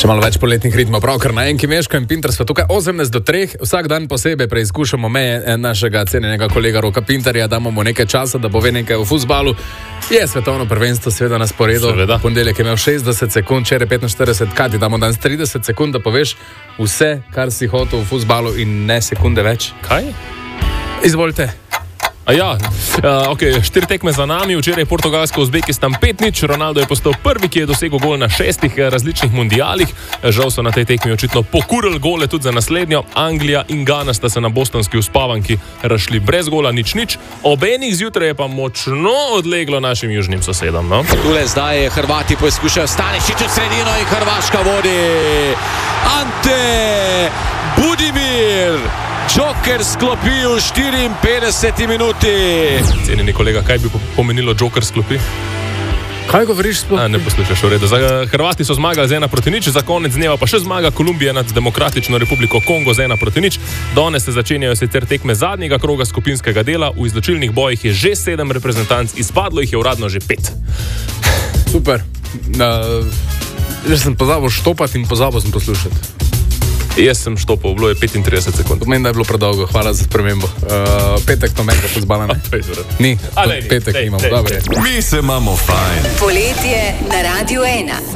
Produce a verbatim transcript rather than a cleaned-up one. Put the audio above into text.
Če malo več poletnih ritmov, pravkar na Enki Meško in Pinter sva tukaj osemnajst do treh, vsak dan posebej preizkušamo meje našega cenjenega kolega Roka Pinterja, damo mu nekaj časa, da pove nekaj o fuzbalu. Je svetovno prvenstvo seveda na sporedu. Seveda. Ponedeljek je imel šestdeset sekund, včeraj petinštirideset, kaj ti damo danes trideset sekund, da poveš vse, kar si hotel v fuzbalu in ne sekunde več. Kaj? Izvolite. A ja, uh, ok, štiri tekme za nami, včeraj Portugalsko, Uzbekistan pet nič, Ronaldo je postal prvi, ki je dosegel gol na šestih različnih mundialih, žal so na tej tekmi očitno pokurili gole tudi za naslednjo, Anglija in Gana sta se na bostonski uspavanki razšli brez gola, nič nič, ob enih zjutraj je pa močno odleglo našim južnim sosedom, no? Tule zdaj Hrvati poskušajo Stanišić v sredino in Hrvaška vodi. Ante Budimir, Joker sklopi v štiriinpetdeseti minuti. Cenjeni kolega, kaj bi pomenilo Joker sklopi? Kaj govoriš sploh? A, ne poslušaš, v redu. Za Hrvati so zmagali z ena proti nič, za konec dneva pa še zmaga Kolumbije nad Demokratično republiko Kongo z ena proti nič. Danes se začenjajo sicer tekme zadnjega kroga skupinskega dela, v izločilnih bojih je že sedem reprezentanc, izpadlo jih je uradno že pet. Super. Uh, jaz sem pozabil štopati in pozabil sem poslušati. Jaz sem štopal, bilo je petintrideset sekund. Meni, da je bilo predolgo, hvala za spremembo. Uh, petek to mega fuzbala, ne? Ni, Ale, ni. petek Dej, imamo, dej, dobro. dej. Mi se imamo fajn. Poletje na Radiu ena.